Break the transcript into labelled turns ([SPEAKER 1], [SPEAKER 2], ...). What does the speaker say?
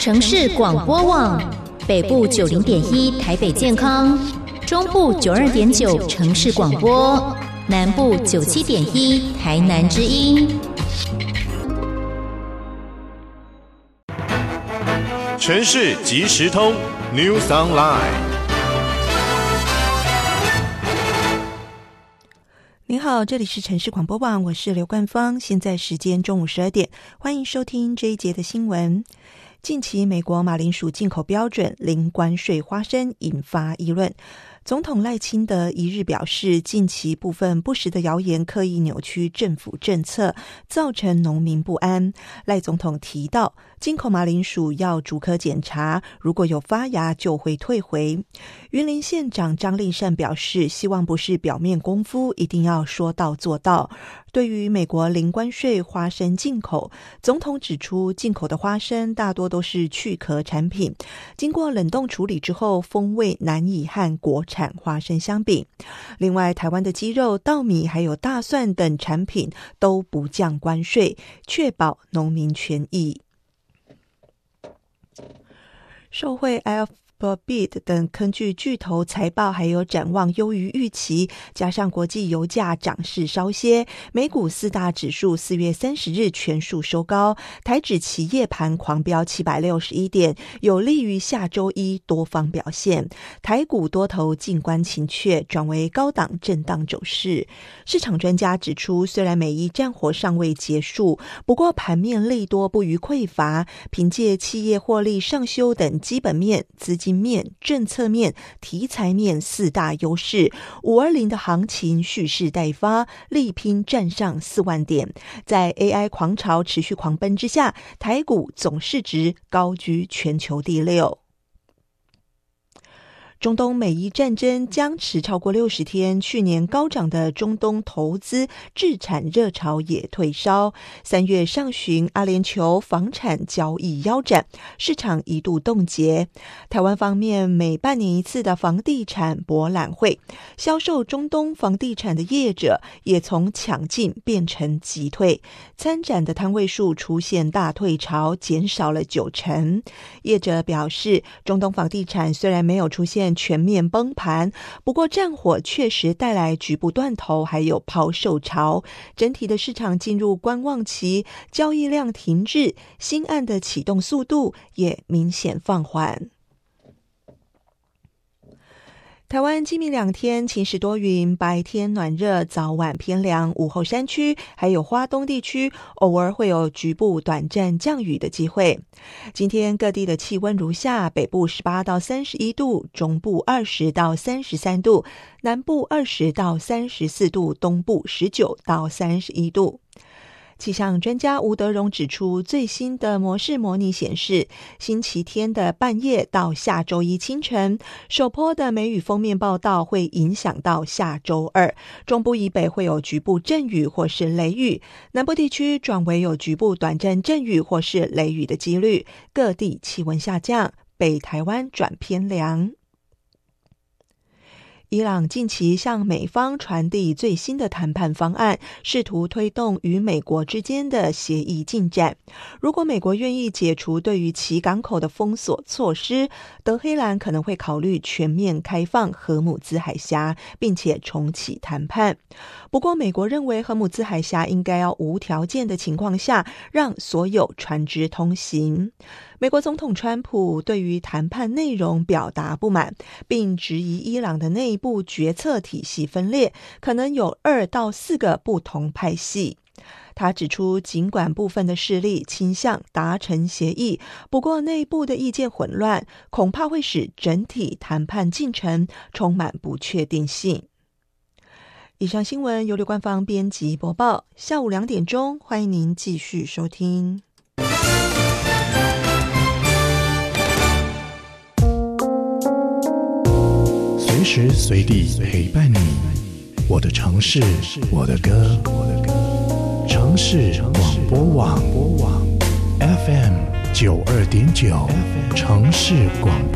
[SPEAKER 1] 城市广播网，北部90.1台北健康，中部92.9城市广播，南部97.1台南之音。
[SPEAKER 2] 城市即时通 News Online。
[SPEAKER 3] 您好，这里是城市广播网，我是刘冠芳，现在时间中午12点，欢迎收听这一节的新闻。近期美国马铃薯进口标准零关税花生引发议论。总统赖清德一日表示，近期部分不实的谣言刻意扭曲政府政策，造成农民不安。赖总统提到，进口马铃薯要逐颗检查，如果有发芽就会退回。云林县长张丽善表示，希望不是表面功夫，一定要说到做到。对于美国零关税花生进口，总统指出，进口的花生大多都是去壳产品，经过冷冻处理之后，风味难以和国产花生相比。另外，台湾的鸡肉、稻米还有大蒜等产品都不降关税，确保农民权益。受惠 Alphabet 等科技巨头财报还有展望优于预期，加上国际油价涨势稍歇，美股四大指数4月30日全数收高，台指期夜盘狂飙761点，有利于下周一多方表现。台股多头静观情却，转为高档震荡走势。市场专家指出，虽然美伊战火尚未结束，不过盘面利多不予匮乏，凭借企业获利上修等基本面、资金面、政策面、题材面四大优势，520的行情蓄势待发，力拼站上4万点。在 AI 狂潮持续狂奔之下，台股总市值高居全球第6。中东美伊战争僵持超过60天，去年高涨的中东投资置产热潮也退烧。3月上旬，阿联酋房产交易腰斩，市场一度冻结。台湾方面，每半年一次的房地产博览会，销售中东房地产的业者也从抢进变成急退，参展的摊位数出现大退潮，减少了90%。业者表示，中东房地产虽然没有出现全面崩盘，不过战火确实带来局部断头还有抛售潮，整体的市场进入观望期，交易量停滞，新案的启动速度也明显放缓。台湾今明2天晴时多云，白天暖热，早晚偏凉，午后山区还有花东地区偶尔会有局部短暂降雨的机会。今天各地的气温如下，北部18到31度，中部20到33度，南部20到34度，东部19到31度。气象专家吴德荣指出，最新的模式模拟显示，星期天的半夜到下周一清晨，首波的梅雨锋面报道会影响到下周二，中部以北会有局部阵雨或是雷雨，南部地区转为有局部短暂阵雨或是雷雨的几率，各地气温下降，北台湾转偏凉。伊朗近期向美方传递最新的谈判方案，试图推动与美国之间的协议进展。如果美国愿意解除对于其港口的封锁措施，德黑兰可能会考虑全面开放荷姆兹海峡，并且重启谈判。不过，美国认为荷姆兹海峡应该要无条件的情况下，让所有船只通行。美国总统川普对于谈判内容表达不满，并质疑伊朗的内部决策体系分裂，可能有2到4个不同派系。他指出，尽管部分的势力倾向达成协议，不过内部的意见混乱，恐怕会使整体谈判进程充满不确定性。以上新闻由刘冠芳编辑播报，下午2点钟，欢迎您继续收听。
[SPEAKER 4] 随时随地陪伴你，我的城市，我的歌。城市广播网 FM 92.9，城市广播。